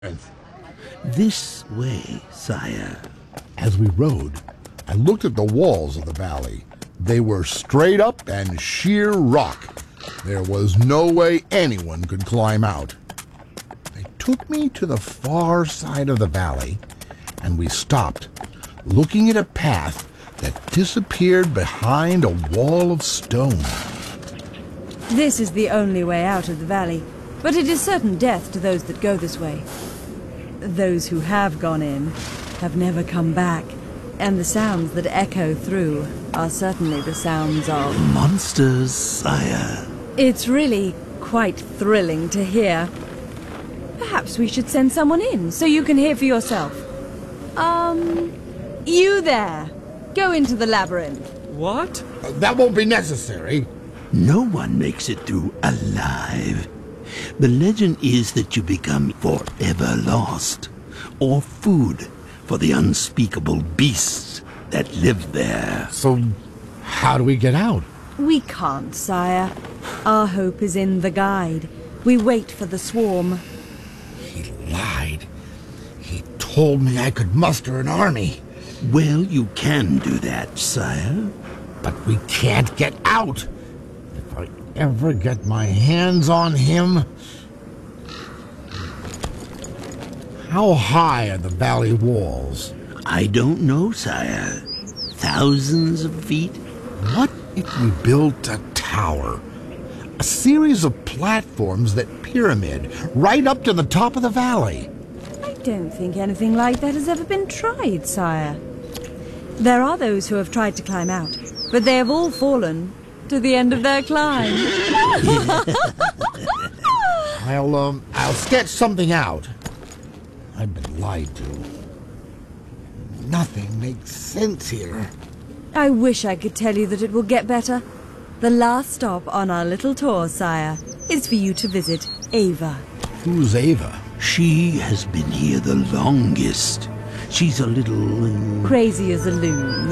This way, sire. As we rode, I looked at the walls of the valley. They were straight up and sheer rock. There was no way anyone could climb out. They took me to the far side of the valley, and we stopped, looking at a path that disappeared behind a wall of stone. This is the only way out of the valley, but it is certain death to those that go this way. Those who have gone in have never come back, and the sounds that echo through are certainly the sounds of monsters, sire. It's really quite thrilling to hear. Perhaps we should send someone in so you can hear for yourself. You there. Go into the labyrinth. What? That won't be necessary. No one makes it through alive. The legend is that you become forever lost, or food for the unspeakable beasts that live there. So, how do we get out? We can't, sire. Our hope is in the guide. We wait for the swarm. He lied. He told me I could muster an army. Well, you can do that, sire. But we can't get out. If I ever get my hands on him... How high are the valley walls? I don't know, sire. Thousands of feet? What if we built a tower? A series of platforms that pyramid right up to the top of the valley. I don't think anything like that has ever been tried, sire. There are those who have tried to climb out, but they have all fallen to the end of their climb. I'll sketch something out. I've been lied to. Nothing makes sense here. I wish I could tell you that it will get better. The last stop on our little tour, sire, is for you to visit Ava. Who's Ava? She has been here the longest. She's a little... Crazy as a loon.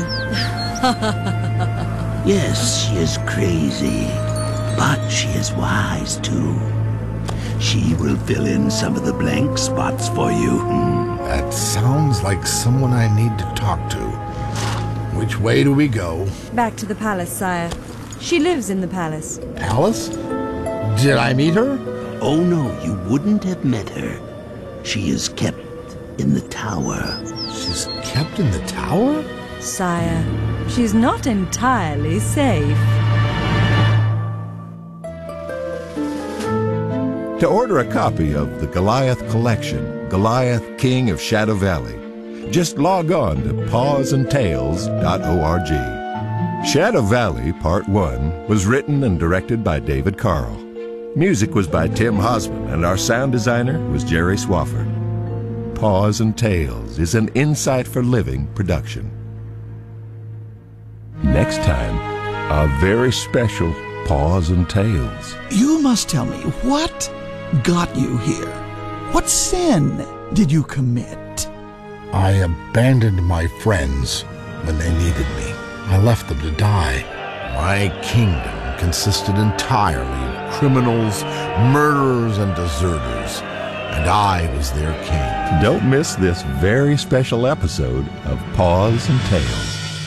Yes, she is crazy, but she is wise too. She will fill in some of the blank spots for you. That sounds like someone I need to talk to. Which way do we go? Back to the palace, sire. She lives in the palace. Palace? Did I meet her? Oh no, you wouldn't have met her. She is kept in the tower. She's kept in the tower? Sire, she's not entirely safe. To order a copy of the Goliath Collection, Goliath, King of Shadow Valley, just log on to pawsandtails.org. Shadow Valley Part 1 was written and directed by David Carl. Music was by Tim Hosman, and our sound designer was Jerry Swafford. Paws and Tales is an Insight for Living production. Next time, a very special Paws and Tales. You must tell me, what got you here? What sin did you commit? I abandoned my friends when they needed me. I left them to die. My kingdom consisted entirely of criminals, murderers, and deserters, and I was their king. Don't miss this very special episode of Paws and Tales.